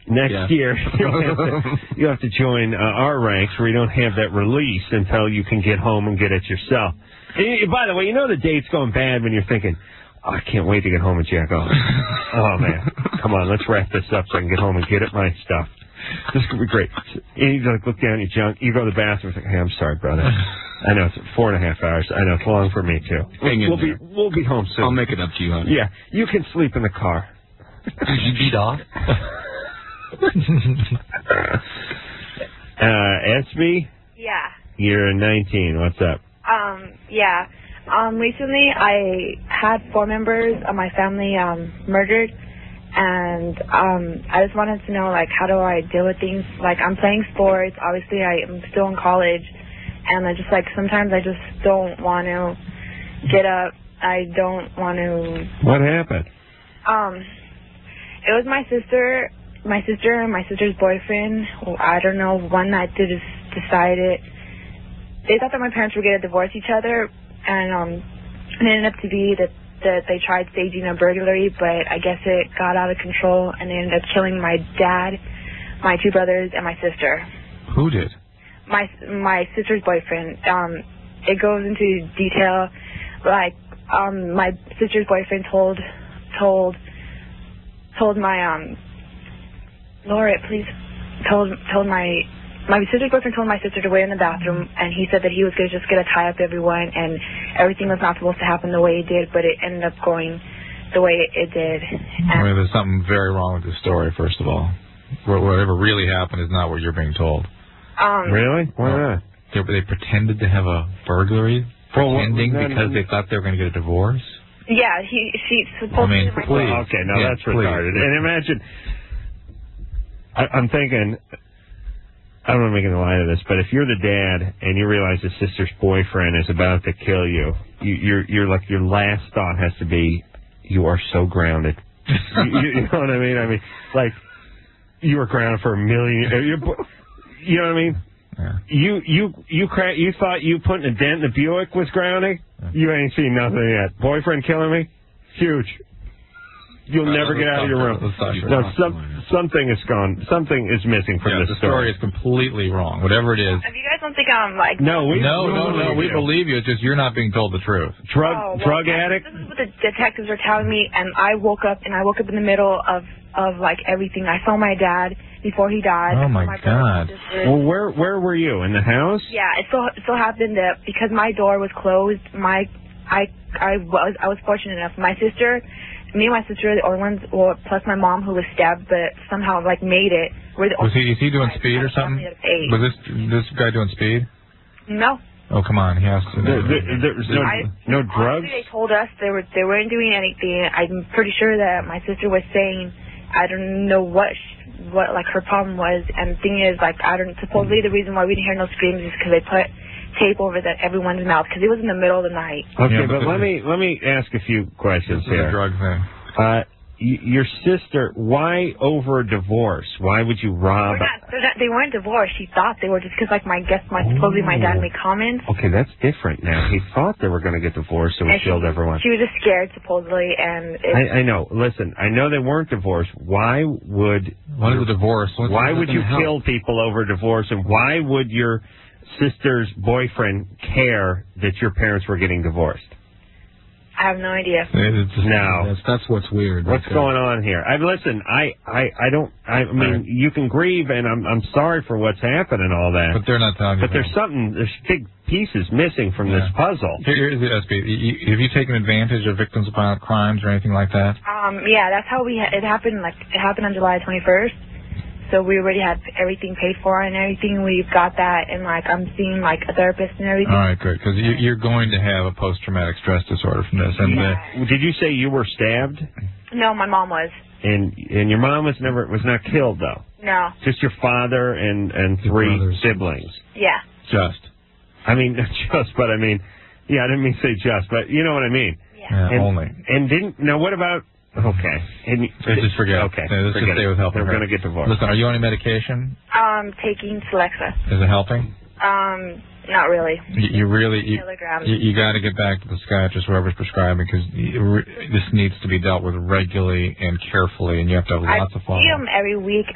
next year you have to join our ranks where you don't have that release until you can get home and get it yourself. And, by the way, you know the date's going bad when you're thinking, oh, I can't wait to get home and jack off. Oh, man. Come on, let's wrap this up so I can get home and get at my stuff. This could be great. And you look down at your junk. You go to the bathroom and think, hey, I'm sorry, brother. I know it's 4.5 hours. I know it's long for me, too. We'll be home soon. I'll make it up to you, honey. Yeah, you can sleep in the car. Did you beat off? Esme? Yeah. You're 19. What's up? Yeah. Recently I had 4 members of my family murdered, and I just wanted to know, like, how do I deal with things? Like, I'm playing sports. Obviously, I'm still in college, and I just, like, sometimes I just don't want to get up. I don't want to... What happened? It was my sister and my sister's boyfriend. I don't know, one night they just decided... They thought that my parents were going to divorce each other, and it ended up to be that they tried staging a burglary, but I guess it got out of control, and they ended up killing my dad, my 2 brothers, and my sister. Who did? My sister's boyfriend. It goes into detail, like, my sister's boyfriend told my, Laura, please, told my sister's boyfriend told my sister to wait in the bathroom, and he said that he was just going to tie up everyone, and everything was not supposed to happen the way it did, but it ended up going the way it did. I mean, there's something very wrong with this story, first of all. Whatever really happened is not what you're being told. Really? Why not? They pretended to have a burglary? Pretending because they thought they were going to get a divorce? Yeah, she supposed to... Please. Okay, now that's retarded. And imagine... I'm thinking... I don't want to make a line of this, but if you're the dad and you realize the sister's boyfriend is about to kill you, you're like, your last thought has to be, you are so grounded. you know what I mean? I mean, like, you were grounded for a million. You know what I mean? Yeah. You thought you putting a dent in the Buick was grounding? Yeah. You ain't seen nothing yet. Boyfriend killing me? Huge. You'll never get out of your room. No, something is gone. Something is missing from this story. The story is completely wrong. Whatever it is. If you guys don't think I'm like... No, we believe you. It's just you're not being told the truth. Drug addict? This is what the detectives are telling me, and I woke up in the middle of like everything. I saw my dad before he died. Oh my God. Well, where were you? In the house? Yeah, it so happened that because my door was closed, I was fortunate enough. Me and my sister are the only ones, plus my mom who was stabbed, but somehow like made it. Is he doing speed or something? Was this guy doing speed? No. Oh, come on, he has to. There's no drugs? They told us they weren't doing anything. I'm pretty sure that my sister was saying, I don't know what like her problem was, and the thing is, like, supposedly the reason why we didn't hear no screams is because they put tape over everyone's mouth, because it was in the middle of the night. Okay, but let me ask a few questions here. The drug thing. Your sister, why over divorce? Why would you rob? They weren't divorced. She thought they were, just because, like, supposedly my dad made comments. Okay, that's different now. He thought they were going to get divorced, so he killed everyone. She was just scared, supposedly, and... I know. Listen, I know they weren't divorced. Why would... What is a divorce? Why would you kill people over divorce, and why would your sister's boyfriend care that your parents were getting divorced? I have no idea. That's what's weird. What's going on here? Listen, I mean, you can grieve, and I'm sorry for what's happened and all that. But they're not telling you. But there's big pieces missing from this puzzle. Here is it, SB. Have you taken advantage of victims of violent crimes or anything like that? Yeah, that's how it happened. Like, it happened on July 21st. So we already had everything paid for and everything. We've got that, and, like, I'm seeing, like, a therapist and everything. All right, good, because you're going to have a post-traumatic stress disorder from this. And did you say you were stabbed? No, my mom was. And your mom was not killed, though? No. Just your father and 3 siblings? Yeah. I mean, not just, but I mean, yeah, I didn't mean to say just, but you know what I mean. Yeah. Only. And now what about... Okay. Just forget. Okay. Let's just stay with helping. They're going to get divorced. Listen, are you on any medication? Taking Celexa. Is it helping? Not really. You got to get back to the psychiatrist, whoever's prescribing, because this needs to be dealt with regularly and carefully, and you have to have lots of follow-up. I see him every week,